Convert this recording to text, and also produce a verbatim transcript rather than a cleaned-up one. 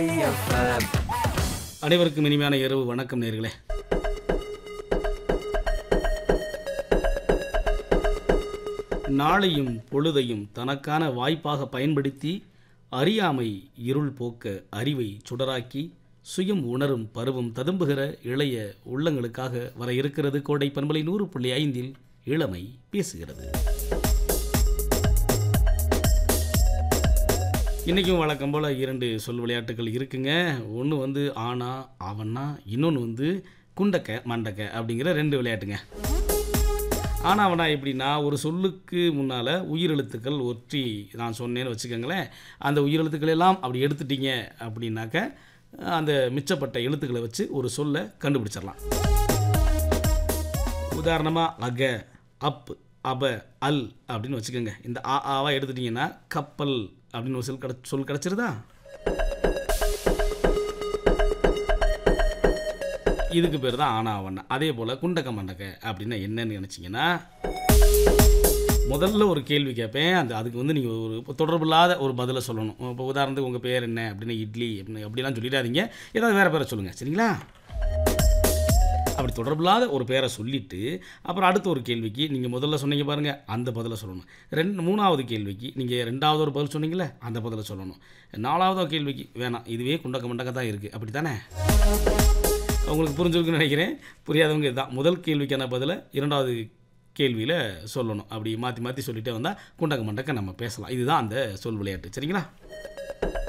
அனைவருக்கும் இனிமையான இரவு வணக்கம் நேயர்களே. நாளையும் பொழுதையும் தனக்கான வாய்ப்பாக பயன்படுத்தி அறியாமை இருள் போக்க அறிவை சுடராக்கி சுயம் உணரும் பருவம் ததும்புகிற இளைய உள்ளங்களுக்காக வர இருக்கிறது கோடை பண்பலை நூறு புள்ளி ஐந்தில் இளமை பேசுகிறது. இன்றைக்கும் வழக்கம் போல் இரண்டு சொல் விளையாட்டுகள் இருக்குங்க. ஒன்று வந்து ஆனா அவனா, இன்னொன்று வந்து குண்டக்க மண்டக்க அப்படிங்கிற ரெண்டு விளையாட்டுங்க. ஆனா அவனா எப்படின்னா, ஒரு சொல்லுக்கு முன்னால் உயிரெழுத்துக்கள் ஒற்றி நான் சொன்னேன்னு வச்சுக்கோங்களேன். அந்த உயிரெழுத்துக்கள் எல்லாம் அப்படி எடுத்துட்டீங்க அப்படின்னாக்க அந்த மிச்சப்பட்ட எழுத்துக்களை வச்சு ஒரு சொல்லை கண்டுபிடிச்சிடலாம். உதாரணமாக அக, அப், அப, அல் அப்படின்னு வச்சுக்கோங்க. இந்த ஆ ஆவா எடுத்துட்டிங்கன்னா கப்பல் அப்படின்னு ஒரு சொல் கிட சொல் கிடச்சிருதா? இதுக்கு பேர் தான் ஆனா அவனா. அதே போல் குண்டக்க மண்டக்க அப்படின்னா என்னன்னு நினச்சிங்கன்னா, முதல்ல ஒரு கேள்வி கேட்பேன். அந்த அதுக்கு வந்து நீங்கள் ஒரு தொடர்பு இல்லாத ஒரு பதிலை சொல்லணும். இப்போ உதாரணத்துக்கு உங்கள் பேர் என்ன அப்படின்னா இட்லி அப்படின்னு அப்படிலாம் சொல்லிடாதீங்க. ஏதாவது வேறு பேரை சொல்லுங்கள், சரிங்களா? அப்படி தொடர்பில்லாத ஒரு பேரை சொல்லிவிட்டு அப்புறம் அடுத்த ஒரு கேள்விக்கு நீங்கள் முதல்ல சொன்னீங்க பாருங்கள், அந்த பதிலை சொல்லணும். ரெண்டு மூணாவது கேள்விக்கு நீங்கள் ரெண்டாவது ஒரு பதில் சொன்னீங்களே, அந்த பதிலை சொல்லணும். நாலாவது கேள்விக்கு வேணாம், இதுவே குண்டக்க மண்டக்க தான் இருக்குது, அப்படி தானே? உங்களுக்கு புரிஞ்சிருக்குன்னு நினைக்கிறேன். புரியாதவங்க இதுதான். முதல் கேள்விக்கான பதிலை இரண்டாவது கேள்வியில் சொல்லணும். அப்படி மாற்றி மாற்றி சொல்லிகிட்டே வந்தால் குண்டக்க மண்டக்க நம்ம பேசலாம். இதுதான் அந்த சொல் விளையாட்டு, சரிங்களா?